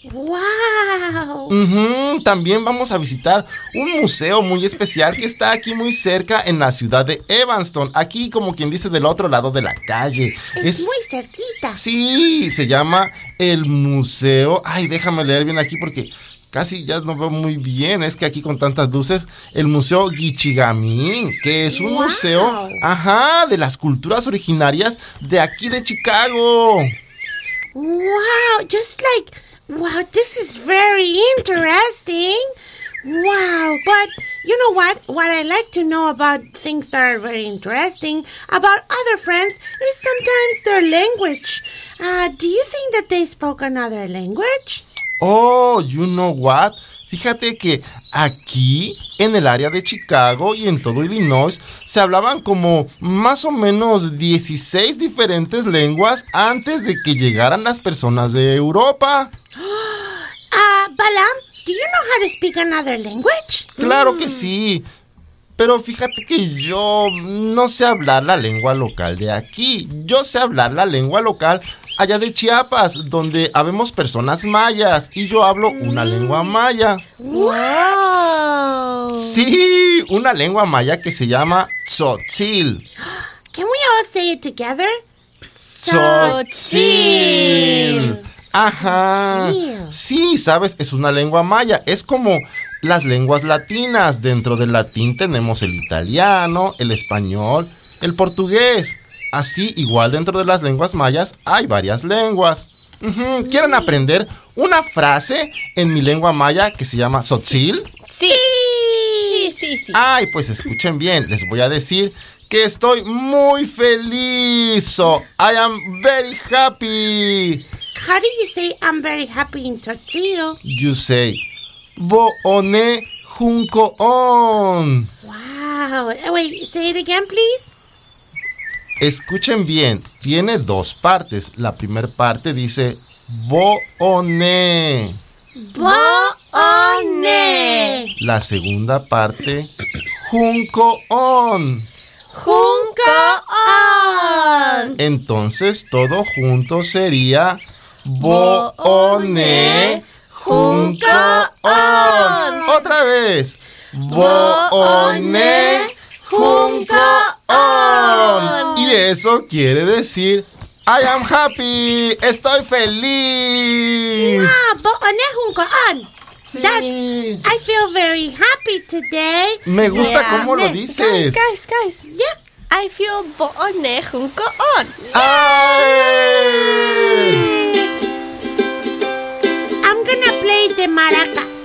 ¡Wow! También vamos a visitar un museo muy especial que está aquí muy cerca en la ciudad de Evanston. Aquí, como quien dice, del otro lado de la calle. Es muy cerquita. Sí, se llama el museo... Ay, déjame leer bien aquí porque casi ya no veo muy bien. Es que aquí con tantas luces, el Museo Gichigamín, que es un museo, de las culturas originarias de aquí de Chicago. Wow, wow, this is very interesting. Wow, but you know what? What I like to know about things that are very interesting about other friends is sometimes their language. Do you think that they spoke another language? Oh, you know what? Fíjate que aquí, en el área de Chicago y en todo Illinois, se hablaban como más o menos 16 diferentes lenguas antes de que llegaran las personas de Europa. Balam, do you know how to speak another language? Claro que sí. Pero fíjate que yo no sé hablar la lengua local de aquí. Yo sé hablar la lengua local allá de Chiapas, donde habemos personas mayas, y yo hablo una lengua maya. What? Sí, una lengua maya que se llama tzotzil. Can we all say it together? Tzotzil. Ajá. Sí, sabes, es una lengua maya. Es como las lenguas latinas. Dentro del latín tenemos el italiano, el español, el portugués. Así, igual dentro de las lenguas mayas hay varias lenguas. ¿Quieren aprender una frase en mi lengua maya que se llama tzotzil? Sí. Ay, pues escuchen bien, les voy a decir que estoy muy feliz. So, I am very happy. How do you say I'm very happy in Tzotzil? You say, bo'one junco on. Wow. Wait, say it again, please. Escuchen bien, tiene dos partes. La primera parte dice bo'one. Bo'one. La segunda parte, junco on. Junco on. Entonces todo junto sería bo'one junco on. Otra vez. Bo'one junco on. Y eso quiere decir I am happy. Estoy feliz. Bo'one junco on. Sí. I feel very happy today. Me gusta cómo lo dices. Guys. Yeah. I feel bo'one junco on. ¡Ay! I'm gonna play the maraca.